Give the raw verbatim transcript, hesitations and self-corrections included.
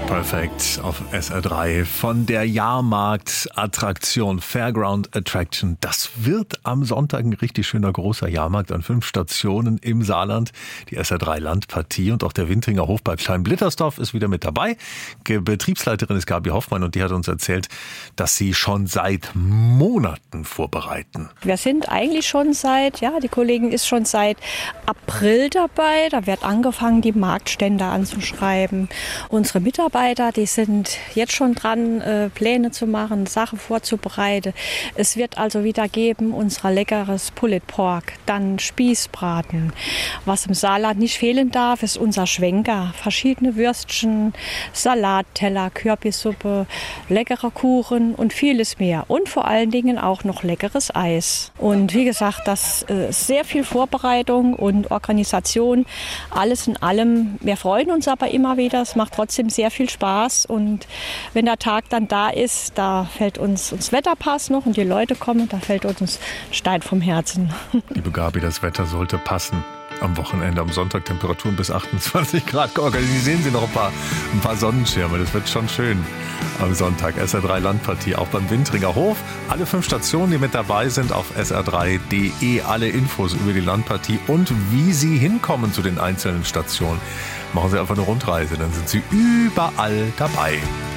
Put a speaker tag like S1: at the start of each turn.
S1: Perfekt auf S R drei von der Jahrmarktattraktion Fairground Attraction. Das wird am Sonntag ein richtig schöner großer Jahrmarkt an fünf Stationen im Saarland. Die S R drei Landpartie und auch der Wintringer Hof bei Klein-Blittersdorf ist wieder mit dabei. Betriebsleiterin ist Gabi Hoffmann und die hat uns erzählt, dass sie schon seit Monaten vorbereiten.
S2: Wir sind eigentlich schon seit, ja, die Kollegin ist schon seit April dabei. Da wird angefangen, die Marktstände anzuschreiben. Unsere Mitarbeiter Die sind jetzt schon dran, äh, Pläne zu machen, Sachen vorzubereiten. Es wird also wieder geben, unser leckeres Pulled Pork, dann Spießbraten. Was im Saarland nicht fehlen darf, ist unser Schwenker. Verschiedene Würstchen, Salatteller, Kürbissuppe, leckere Kuchen und vieles mehr. Und vor allen Dingen auch noch leckeres Eis. Und wie gesagt, das äh, ist sehr viel Vorbereitung und Organisation. Alles in allem. Wir freuen uns aber immer wieder. Es macht trotzdem sehr viel Spaß und wenn der Tag dann da ist, da fällt uns das Wetterpass noch und die Leute kommen, da fällt uns Stein vom Herzen.
S1: Liebe Gabi, das Wetter sollte passen. Am Wochenende, am Sonntag Temperaturen bis achtundzwanzig Grad. Organisieren Sie noch ein paar, ein paar Sonnenschirme, das wird schon schön am Sonntag. S R drei Landpartie, auch beim Wintringer Hof. Alle fünf Stationen, die mit dabei sind, auf S R drei Punkt de. Alle Infos über die Landpartie und wie Sie hinkommen zu den einzelnen Stationen. Machen Sie einfach eine Rundreise, dann sind Sie überall dabei.